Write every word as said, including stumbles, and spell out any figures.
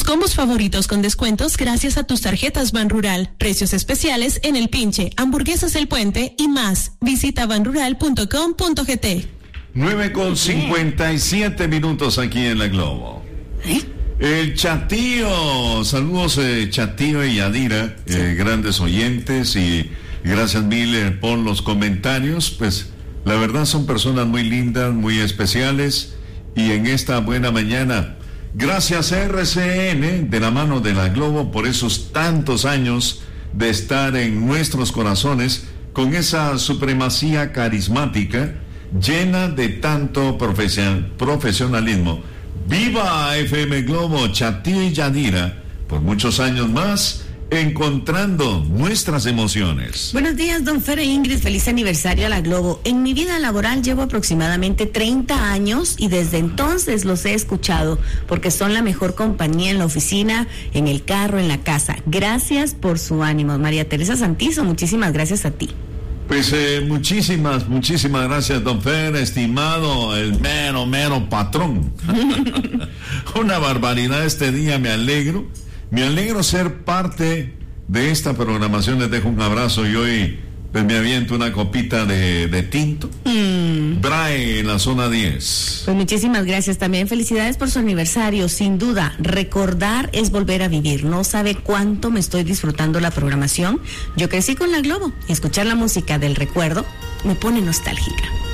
combos favoritos con descuentos gracias a tus tarjetas Banrural. Precios especiales en El Pinche, Hamburguesas El Puente y más. Visita banrural punto com punto gt. nueve con cincuenta y siete minutos aquí en La Globo. ¿Eh? El Chatío, saludos eh, Chatío y Yadira, sí. eh, grandes oyentes, y gracias mil eh, por los comentarios. Pues la verdad son personas muy lindas, muy especiales, y en esta buena mañana, gracias a R C N, de la mano de La Globo, por esos tantos años de estar en nuestros corazones con esa supremacía carismática llena de tanto profesionalismo. ¡Viva F M Globo, Chatío y Yadira, por muchos años más, encontrando nuestras emociones! Buenos días, don Fer e Ingrid, feliz aniversario a La Globo. En mi vida laboral llevo aproximadamente treinta años y desde entonces los he escuchado, porque son la mejor compañía en la oficina, en el carro, en la casa. Gracias por su ánimo. María Teresa Santizo, muchísimas gracias a ti. Pues eh, muchísimas, muchísimas gracias, don Fer, estimado, el mero, mero patrón. Una barbaridad este día, me alegro. Me alegro ser parte de esta programación. Les dejo un abrazo y hoy pues me aviento una copita de, de tinto. Mm. Brae en la zona diez. Pues muchísimas gracias también. Felicidades por su aniversario. Sin duda, recordar es volver a vivir. No sabe cuánto me estoy disfrutando la programación. Yo crecí con La Globo y escuchar la música del recuerdo me pone nostálgica.